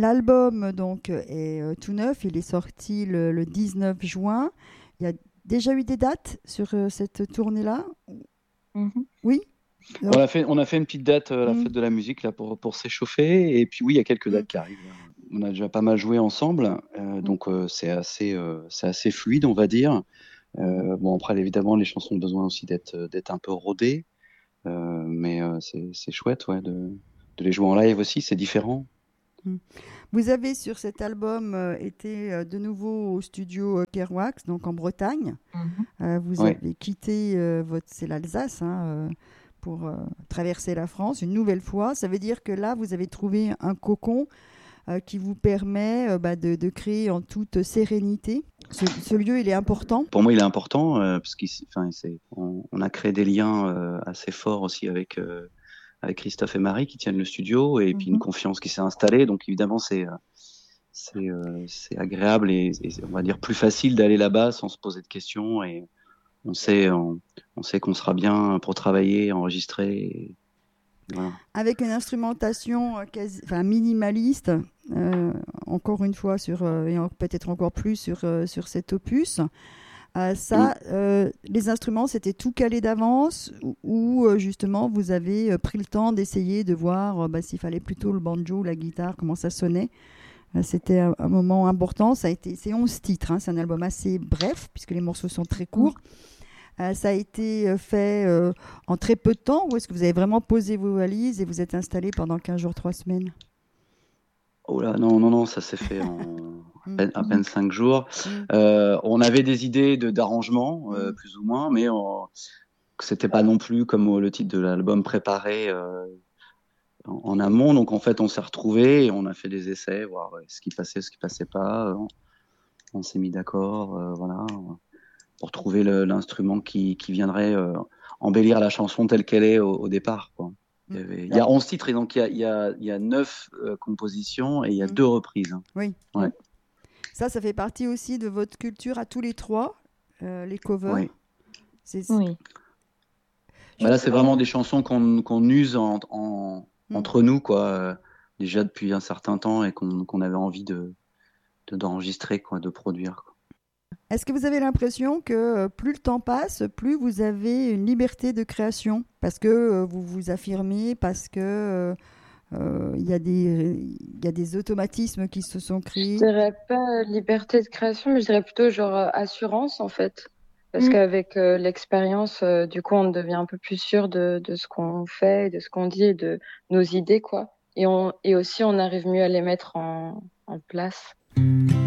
L'album donc est tout neuf, il est sorti le 19 juin. Il y a déjà eu des dates sur cette tournée-là? Mhm. Oui? On Donc, a fait, on a fait une petite date à la mm, fête de la musique là pour s'échauffer. Et puis oui, il y a quelques mm, dates qui arrivent là. On a déjà pas mal joué ensemble, mm, donc c'est assez fluide, on va dire. mhm. Bon, après, évidemment, les chansons ont besoin aussi d'être un peu rodées, mais c'est chouette, ouais, de les jouer en live aussi, c'est différent. Mm. Vous avez sur cet album été de nouveau au studio Kerouac, donc en Bretagne. Mhm. Vous Ouais. avez quitté c'est l'Alsace pour traverser la France une nouvelle fois. Ça veut dire que là, vous avez trouvé un cocon qui vous permet de créer en toute sérénité. Ce lieu, il est important. Pour moi, il est important parce on a créé des liens assez forts aussi avec Christophe et Marie qui tiennent le studio et puis une Mhm. confiance qui s'est installée. Donc évidemment, c'est agréable et on va dire plus facile d'aller là-bas sans se poser de questions et on sait on, on sait qu'on sera bien pour travailler, enregistrer. Et voilà. Avec une instrumentation minimaliste, encore une fois, peut-être encore plus sur cet opus. Mm. Les instruments, c'était tout calé d'avance ou justement vous avez pris le temps d'essayer de voir s'il fallait plutôt le banjo ou la guitare, comment ça sonnait. C'était un moment important. C'est 11 titres, hein, c'est un album assez bref puisque les morceaux sont très courts. Ça a été fait en très peu de temps ou est-ce que vous avez vraiment posé vos valises et vous êtes installé pendant 15 jours, 3 semaines? Oh là, non, non, non, ça s'est fait en Mm, à peine 5 jours. mm, On avait des idées d'arrangement, mm, plus ou moins, mais c'était pas non plus comme le titre de l'album préparé en amont. Donc en fait, on s'est retrouvés et on a fait des essais, voir ce qui passait, ce qui passait pas. On s'est mis d'accord, voilà, pour trouver l'instrument qui viendrait embellir la chanson telle qu'elle est au départ, quoi. mm, Il y a 11 titres et donc il y a 9 compositions et il y a mm. 2 reprises, hein. Oui, Ouais, ça fait partie aussi de votre culture à tous les trois, les covers. ouais. C'est, Oui. Bah là, c'est vraiment des chansons qu'on use mm. entre nous, quoi, déjà depuis un certain temps et qu'on avait envie d'enregistrer, quoi, de produire, quoi. Est-ce que vous avez l'impression que plus le temps passe, plus vous avez une liberté de création parce que vous vous affirmez, parce que il y a des automatismes qui se sont Je créés? dirais pas liberté de création, mais je dirais plutôt genre assurance en fait. Parce Mm. qu'avec l'expérience, du coup, on devient un peu plus sûr de ce qu'on fait, de ce qu'on dit et de nos idées, quoi. Et aussi, on arrive mieux à les mettre en place.